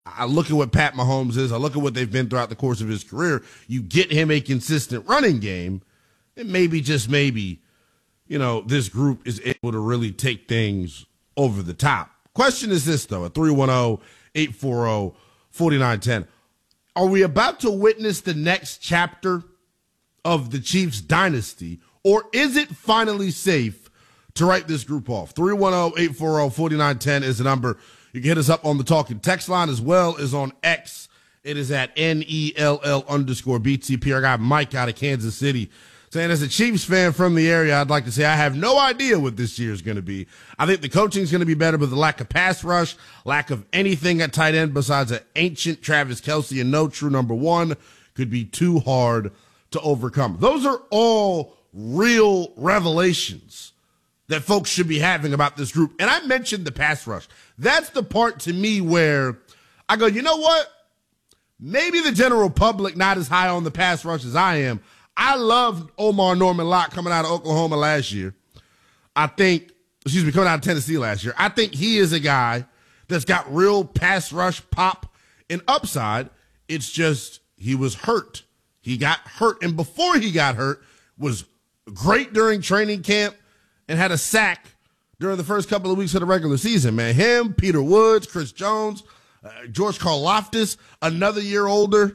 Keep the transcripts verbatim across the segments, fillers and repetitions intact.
I look at what Pat Mahomes is. I look at what they've been throughout the course of his career. You get him a consistent running game, and maybe, just maybe, you know, this group is able to really take things over the top. Question is this, though, at three one zero, eight four zero, four nine one zero. Are we about to witness the next chapter of the Chiefs dynasty, or is it finally safe to write this group off? three one zero, eight four zero, four nine one zero is the number. You can hit us up on the Talking Text line as well as on X. It is at N E L L underscore B T P. I got Mike out of Kansas City saying, as a Chiefs fan from the area, I'd like to say I have no idea what this year is going to be. I think the coaching is going to be better, but the lack of pass rush, lack of anything at tight end besides an ancient Travis Kelce and no true number one could be too hard to overcome. Those are all real revelations that folks should be having about this group. And I mentioned the pass rush. That's the part to me where I go, you know what? Maybe the general public not as high on the pass rush as I am. I loved Omar Norman Lott coming out of Oklahoma last year. I think, excuse me, coming out of Tennessee last year. I think he is a guy that's got real pass rush pop and upside. It's just he was hurt. He got hurt. And before he got hurt, was great during training camp and had a sack during the first couple of weeks of the regular season, man. Him, Peter Woods, Chris Jones, uh, George Karlaftis, another year older.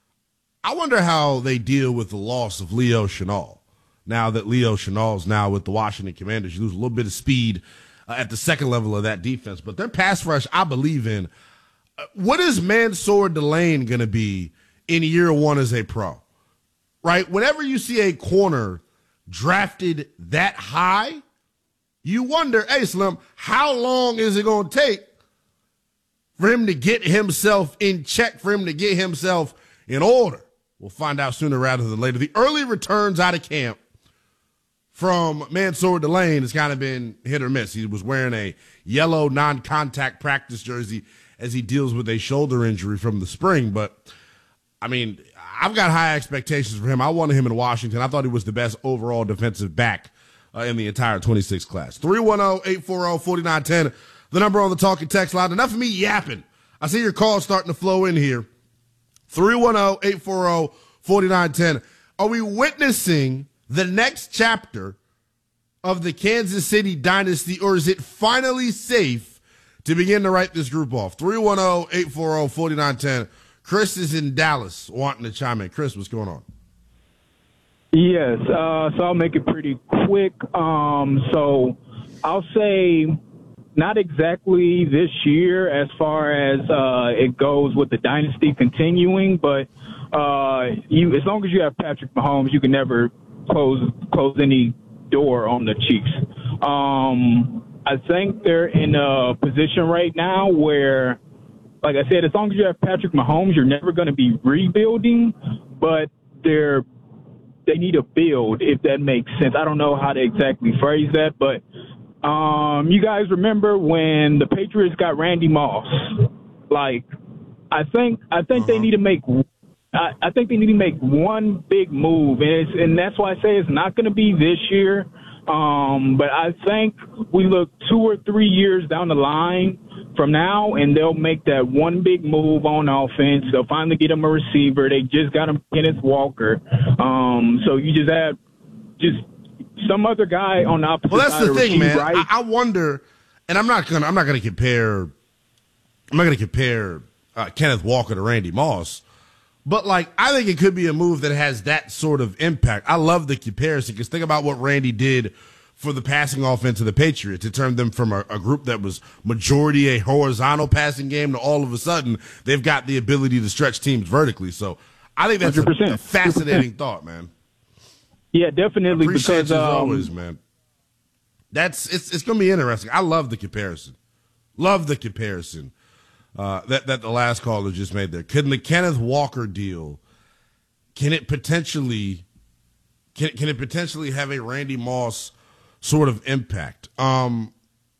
I wonder how they deal with the loss of Leo Chenal. Now that Leo Chenal's now with the Washington Commanders, you lose a little bit of speed uh, at the second level of that defense. But their pass rush, I believe in. Uh, what is Mansour Delane going to be in year one as a pro? Right? Whenever you see a corner drafted that high, you wonder, hey, Slim, how long is it going to take for him to get himself in check, for him to get himself in order? We'll find out sooner rather than later. The early returns out of camp from Mansour Delane has kind of been hit or miss. He was wearing a yellow non-contact practice jersey as he deals with a shoulder injury from the spring. But, I mean, I've got high expectations for him. I wanted him in Washington. I thought he was the best overall defensive back uh, in the entire twenty-six class. three one zero, eight four zero, four nine one zero, the number on the Talking Text line. Enough of me yapping. I see your calls starting to flow in here. three one zero, eight four zero, four nine one zero. Are we witnessing the next chapter of the Kansas City dynasty, or is it finally safe to begin to write this group off? three one zero, eight four zero, four nine one zero. Chris is in Dallas wanting to chime in. Chris, what's going on? Yes, uh, so I'll make it pretty quick. Um, so I'll say not exactly this year as far as uh, it goes with the dynasty continuing, but uh, you, as long as you have Patrick Mahomes, you can never close close any door on the Chiefs. Um, I think they're in a position right now where, like I said, as long as you have Patrick Mahomes, you're never going to be rebuilding, but they're they need a build, if that makes sense. I don't know how to exactly phrase that, but um, you guys remember when the Patriots got Randy Moss? Like, I think I think uh-huh. they need to make I, I think they need to make one big move, and it's, and that's why I say it's not going to be this year. Um, but I think we look two or three years down the line from now, and they'll make that one big move on offense. They'll finally get him a receiver. They just got him Kenneth Walker. Um, so you just have just some other guy on the opposite well, that's side the thing, man. Right? I, I wonder, and I'm not gonna, I'm not gonna compare, I'm not gonna compare uh, Kenneth Walker to Randy Moss. But, like, I think it could be a move that has that sort of impact. I love the comparison because think about what Randy did for the passing offense of the Patriots. It turned them from a, a group that was majority a horizontal passing game to all of a sudden they've got the ability to stretch teams vertically. So I think that's a, a fascinating thought, man. Yeah, definitely. Appreciate because you as um, always, man. That's it's it's going to be interesting. I love the comparison. Love the comparison. Uh, that, that the last caller just made there. Can the Kenneth Walker deal, can it potentially, can, can it potentially have a Randy Moss sort of impact? Um,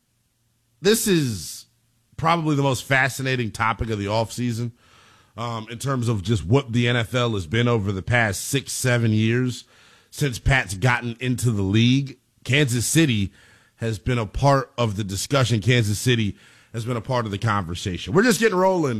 this is probably the most fascinating topic of the offseason um, in terms of just what the N F L has been over the past six, seven years since Pat's gotten into the league. Kansas City has been a part of the discussion. Kansas City has been a part of the conversation. We're just getting rolling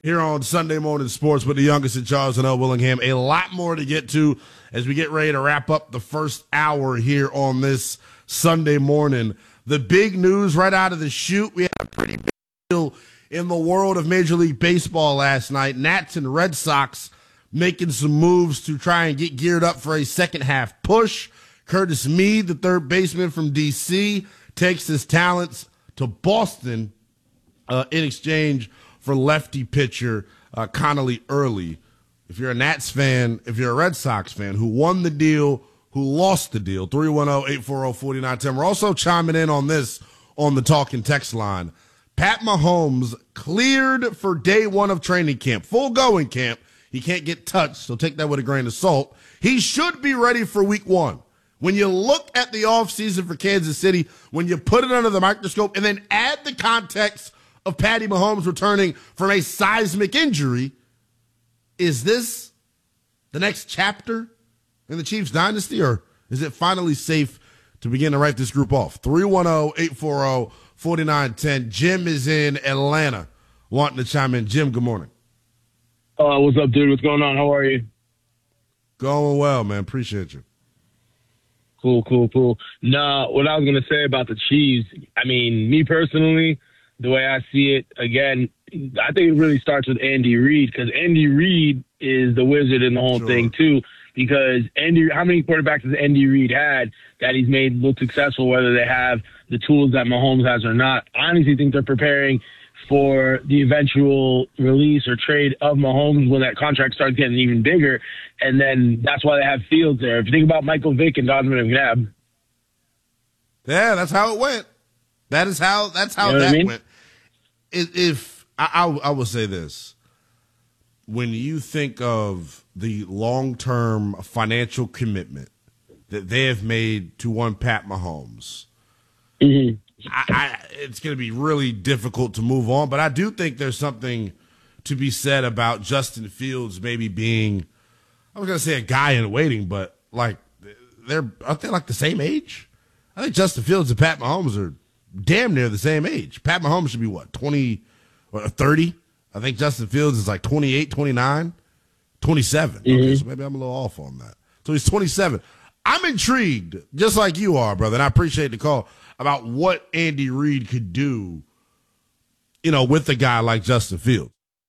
here on Sunday Morning Sports with the youngest in Charles and L. Willingham. A lot more to get to as we get ready to wrap up the first hour here on this Sunday morning. The big news right out of the chute, we had a pretty big deal in the world of Major League Baseball last night. Nats and Red Sox making some moves to try and get geared up for a second half push. Curtis Mead, the third baseman from D C, takes his talents to Boston uh, in exchange for lefty pitcher uh, Connolly Early. If you're a Nats fan, if you're a Red Sox fan, who won the deal, who lost the deal, three one zero, eight four zero, four nine one zero. We're also chiming in on this on the talking text line. Pat Mahomes cleared for day one of training camp, full going camp. He can't get touched, so take that with a grain of salt. He should be ready for week one. When you look at the offseason for Kansas City, when you put it under the microscope and then add the context of Patty Mahomes returning from a seismic injury, is this the next chapter in the Chiefs dynasty, or is it finally safe to begin to write this group off? three one zero, eight four zero, four nine one zero. Jim is in Atlanta wanting to chime in. Jim, good morning. Uh, what's up, dude? What's going on? How are you? Going well, man. Appreciate you. Cool, cool, cool. No, what I was going to say about the Chiefs, I mean, me personally, the way I see it, again, I think it really starts with Andy Reid, because Andy Reid is the wizard in the whole Sure. thing, too. Because Andy, how many quarterbacks has Andy Reid had that he's made look successful, whether they have the tools that Mahomes has or not? I honestly think they're preparing for the eventual release or trade of Mahomes when that contract starts getting even bigger. And then that's why they have Fields there. If you think about Michael Vick and Donovan McNabb. Yeah, that's how it went. That is how, that's how You know what that I mean? went. If, if I, I, I will say this, when you think of the long-term financial commitment that they have made to one Pat Mahomes, Mm-hmm. I, I, it's going to be really difficult to move on. But I do think there's something to be said about Justin Fields maybe being, I was going to say a guy in waiting, but like they're, aren't they like the same age? I think Justin Fields and Pat Mahomes are damn near the same age. Pat Mahomes should be what, twenty or thirty? I think Justin Fields is like twenty-eight, twenty-nine, twenty-seven. Mm-hmm. Okay, so maybe I'm a little off on that. So he's twenty-seven. I'm intrigued, just like you are, brother, and I appreciate the call, about what Andy Reid could do, you know, with a guy like Justin Fields.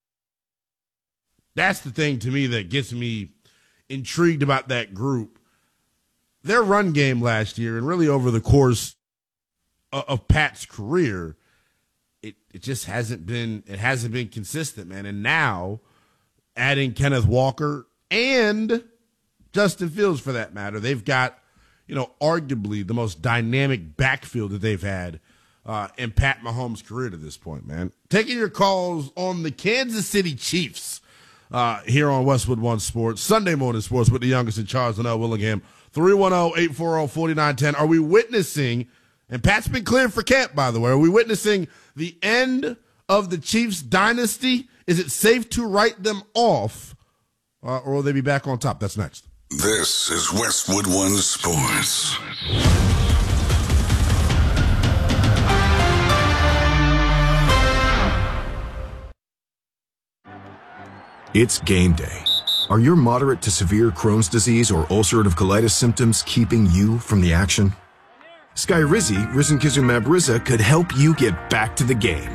That's the thing to me that gets me intrigued about that group. Their run game last year, and really over the course of, of Pat's career, it, it just hasn't been, it hasn't been consistent, man. And now adding Kenneth Walker and Justin Fields, for that matter, they've got, you know, arguably the most dynamic backfield that they've had uh, in Pat Mahomes' career to this point, man. Taking your calls on the Kansas City Chiefs uh, here on Westwood One Sports, Sunday Morning Sports with the youngest in Charles and L. Willingham. three one zero, eight four zero, four nine one zero. Are we witnessing, and Pat's been cleared for camp, by the way, are we witnessing the end of the Chiefs dynasty? Is it safe to write them off, uh, or will they be back on top? That's next. This is Westwood One Sports. It's game day. Are your moderate to severe Crohn's disease or ulcerative colitis symptoms keeping you from the action? Skyrizi, risankizumab Riza, could help you get back to the game.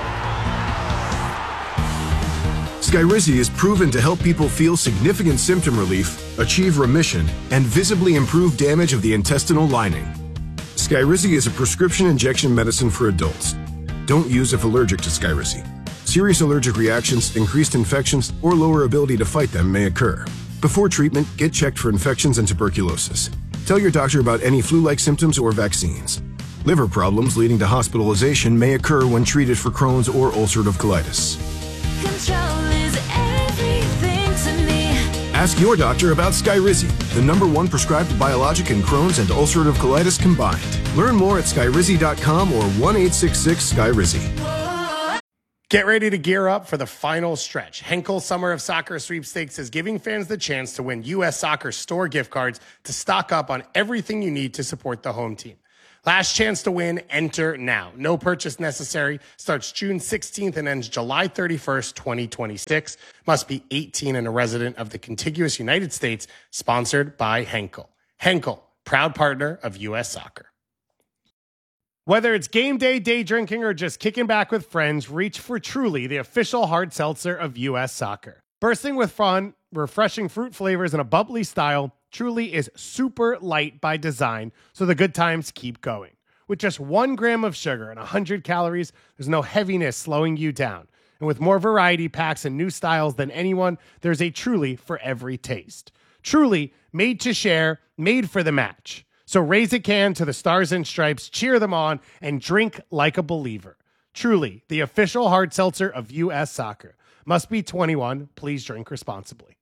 Skyrizi is proven to help people feel significant symptom relief, achieve remission, and visibly improve damage of the intestinal lining. Skyrizi is a prescription injection medicine for adults. Don't use if allergic to Skyrizi. Serious allergic reactions, increased infections, or lower ability to fight them may occur. Before treatment, get checked for infections and tuberculosis. Tell your doctor about any flu-like symptoms or vaccines. Liver problems leading to hospitalization may occur when treated for Crohn's or ulcerative colitis. Control is everything to me. Ask your doctor about Skyrizi, the number one prescribed biologic in Crohn's and ulcerative colitis combined. Learn more at skyrizi dot com or one eight six six Skyrizi. Get ready to gear up for the final stretch. Henkel Summer of Soccer Sweepstakes is giving fans the chance to win U S Soccer store gift cards to stock up on everything you need to support the home team. Last chance to win, enter now. No purchase necessary. Starts June sixteenth and ends July thirty-first, twenty twenty-six. Must be eighteen and a resident of the contiguous United States. Sponsored by Henkel. Henkel, proud partner of U S Soccer. Whether it's game day, day drinking, or just kicking back with friends, reach for Truly, the official hard seltzer of U S Soccer. Bursting with fun, refreshing fruit flavors, and a bubbly style, Truly is super light by design, so the good times keep going. With just one gram of sugar and one hundred calories, there's no heaviness slowing you down. And with more variety packs and new styles than anyone, there's a Truly for every taste. Truly, made to share, made for the match. So raise a can to the Stars and Stripes, cheer them on, and drink like a believer. Truly, the official hard seltzer of U S Soccer. Must be twenty-one. Please drink responsibly.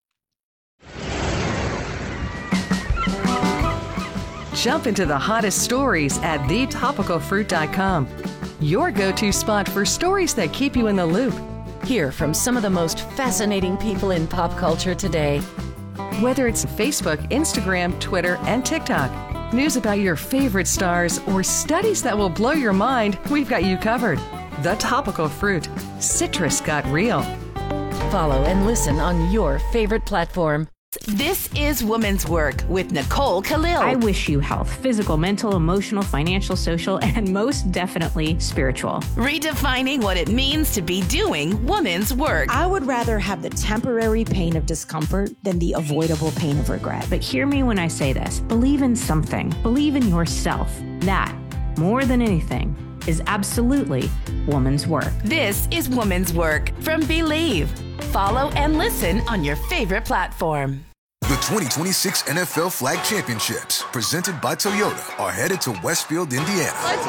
Jump into the hottest stories at the topical fruit dot com. Your go-to spot for stories that keep you in the loop. Hear from some of the most fascinating people in pop culture today. Whether it's Facebook, Instagram, Twitter, and TikTok, news about your favorite stars, or studies that will blow your mind, we've got you covered. The Topical Fruit. Citrus got real. Follow and listen on your favorite platform. This is Woman's Work with Nicole Khalil. I wish you health, physical, mental, emotional, financial, social, and most definitely spiritual. Redefining what it means to be doing woman's work. I would rather have the temporary pain of discomfort than the avoidable pain of regret. But hear me when I say this. Believe in something. Believe in yourself. That, more than anything, is absolutely woman's work. This is Woman's Work from Believe. Follow and listen on your favorite platform. The twenty twenty-six N F L Flag Championships, presented by Toyota, are headed to Westfield, Indiana. Let's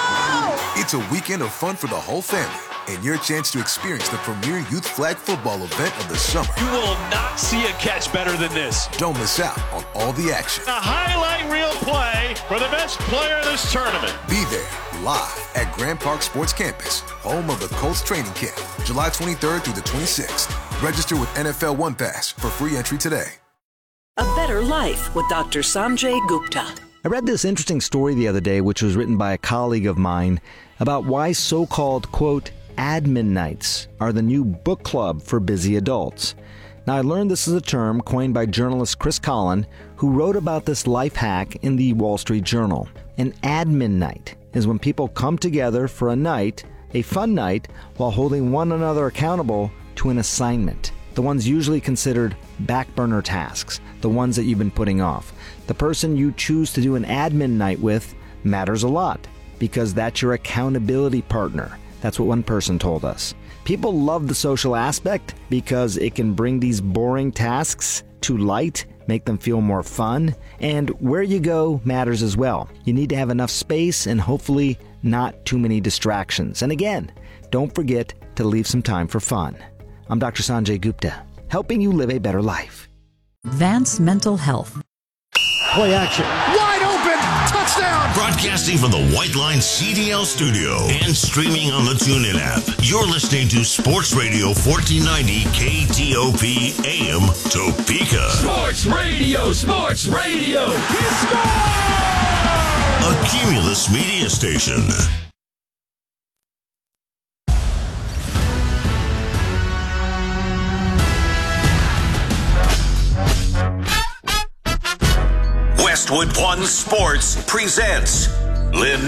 go! It's a weekend of fun for the whole family and your chance to experience the premier youth flag football event of the summer. You will not see a catch better than this. Don't miss out on all the action. A highlight reel play for the best player of this tournament. Be there live at Grand Park Sports Campus, home of the Colts training camp, July twenty-third through the twenty-sixth. Register with N F L One Pass for free entry today. A Better Life with Doctor Sanjay Gupta. I read this interesting story the other day, which was written by a colleague of mine, about why so-called, quote, admin nights are the new book club for busy adults. Now, I learned this is a term coined by journalist Chris Collin, who wrote about this life hack in the Wall Street Journal. An admin night is when people come together for a night, a fun night, while holding one another accountable to an assignment. The ones usually considered back burner tasks, the ones that you've been putting off. The person you choose to do an admin night with matters a lot because that's your accountability partner. That's what one person told us. People love the social aspect because it can bring these boring tasks to light, make them feel more fun, and where you go matters as well. You need to have enough space and hopefully not too many distractions. And again, don't forget to leave some time for fun. I'm Doctor Sanjay Gupta, helping you live a better life. Vance Mental Health. Play action. Wide open. Touchdown. Broadcasting from the White Line C D L studio and streaming on the TuneIn app. You're listening to Sports Radio fourteen ninety K T O P A M Topeka. Sports Radio. Sports Radio. He A Cumulus Media Station. Westwood One Sports presents Lynn